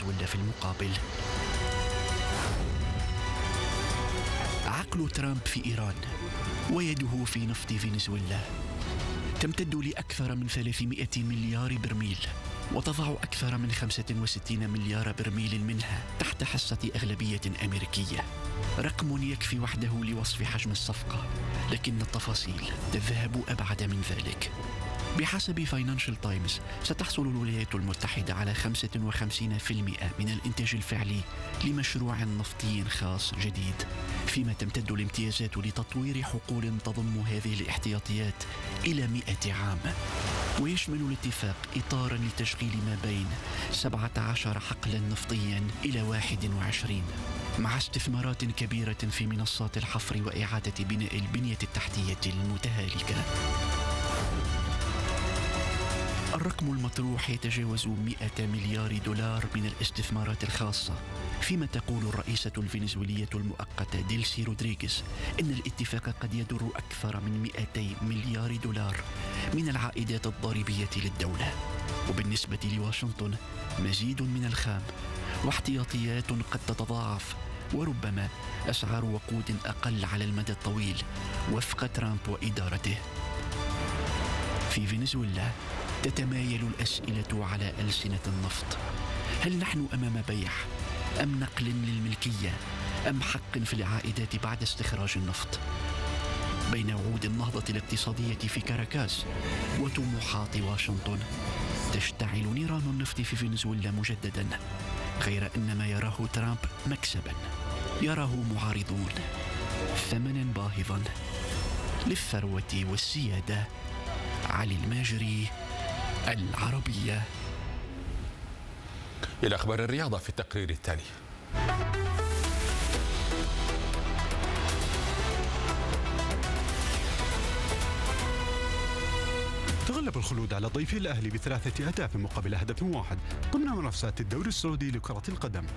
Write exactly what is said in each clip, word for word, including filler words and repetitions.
فنزويلا في المقابل. عقل ترامب في إيران ويده في نفط فنزويلا تمتد لأكثر من ثلاثمائة مليار برميل، وتضع أكثر من خمسة وستين مليار برميل منها تحت حصة أغلبية أمريكية. رقم يكفي وحده لوصف حجم الصفقة، لكن التفاصيل تذهب أبعد من ذلك. بحسب فاينانشال تايمز ستحصل الولايات المتحدة على خمسة وخمسين بالمئة من الإنتاج الفعلي لمشروع نفطي خاص جديد، فيما تمتد الامتيازات لتطوير حقول تضم هذه الاحتياطيات إلى مئة عام. ويشمل الاتفاق إطارا لتشغيل ما بين سبعة عشر حقلا نفطيا إلى واحد وعشرين، مع استثمارات كبيرة في منصات الحفر وإعادة بناء البنية التحتية المتهالكة. الرقم المطروح يتجاوز مئة مليار دولار من الاستثمارات الخاصة، فيما تقول الرئيسة الفنزويلية المؤقتة ديلسي رودريغيز إن الاتفاق قد يدر أكثر من مئتي مليار دولار من العائدات الضريبية للدولة. وبالنسبة لواشنطن مزيد من الخام واحتياطيات قد تتضاعف، وربما أسعار وقود أقل على المدى الطويل وفق ترامب وإدارته. في فنزويلا تتمايل الأسئلة على ألسنة النفط. هل نحن أمام بيع أم نقل للملكية أم حق في العائدات بعد استخراج النفط؟ بين وعود النهضة الاقتصادية في كاراكاس وطموحات واشنطن تشتعل نيران النفط في فنزويلا مجددا، غير أن ما يراه ترامب مكسبا يراه معارضون ثمنا باهظا للثروة والسيادة. علي الماجري، العربية. إلى أخبار الرياضة في التقرير التالي. تغلب الخلود على ضيفي الأهلي بثلاثة أهداف مقابل هدف واحد ضمن منافسات الدوري السعودي لكرة القدم.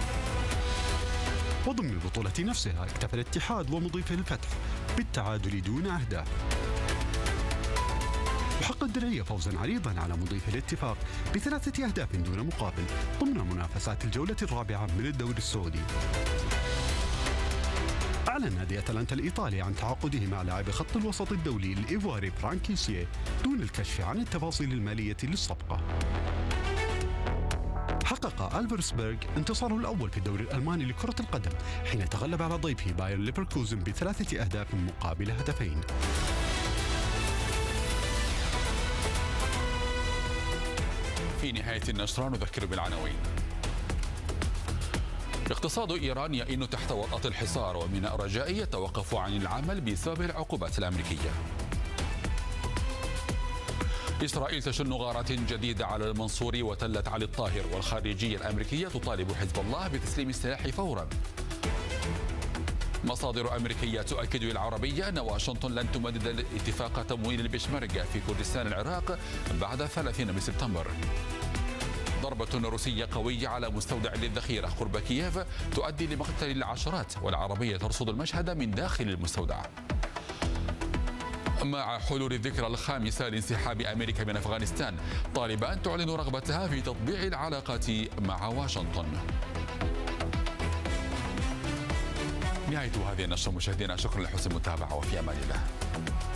وضمن البطولة نفسها اكتفى الاتحاد ومضيفه الفتح بالتعادل دون أهداف. وحقق الدرعية فوزا عريضا على مضيف الاتفاق بثلاثة أهداف دون مقابل ضمن منافسات الجولة الرابعة من الدوري السعودي. أعلن نادي أتلانتا الإيطالي عن تعاقده مع لاعب خط الوسط الدولي الإيفواري فرانكيسيه دون الكشف عن التفاصيل المالية للصفقة. حقق ألفرسبرغ انتصاره الأول في الدوري الألماني لكرة القدم حين تغلب على ضيفه باير ليفركوزن بثلاثة أهداف مقابل هدفين. في نهاية النشرة نذكر بالعناوين. اقتصاد إيران يئن تحت وطأة الحصار، وميناء رجاء يتوقف عن العمل بسبب العقوبات الأمريكية. إسرائيل تشن غارات جديدة على المنصوري وتلة علي الطاهر، والخارجية الأمريكية تطالب حزب الله بتسليم السلاح فورا. مصادر أمريكية تؤكد للعربية أن واشنطن لن تمدد اتفاق تمويل البشمركة في كردستان العراق بعد ثلاثين من سبتمبر. ضربة روسية قوية على مستودع للذخيرة قرب كييف تؤدي لمقتل العشرات، والعربية ترصد المشهد من داخل المستودع. مع حلول الذكرى الخامسة لانسحاب أمريكا من أفغانستان، طالبان تعلن رغبتها في تطبيع العلاقات مع واشنطن. نهاية هذه النشرة مشاهدينا، شكرا لحسن المتابعة وفي أمان الله.